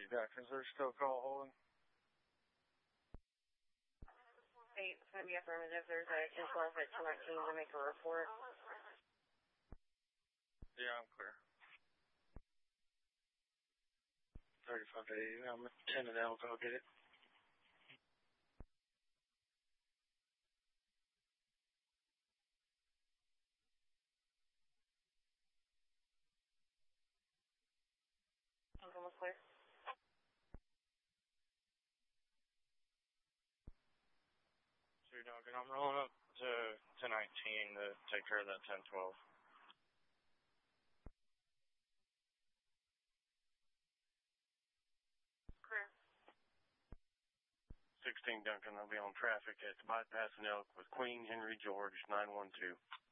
Doctors, they're still call holding. Hey, it's going to be affirmative. There's a 1012 at 219 to make a report. Yeah, I'm clear. 35 to 80. I'm 10 and I'll go get it. I'm almost clear. Sure, Duncan. I'm rolling up to 1019 to take care of that 1012. Clear. 16 Duncan, I'll be on traffic at the bypass and Elk with Queen Henry George 912.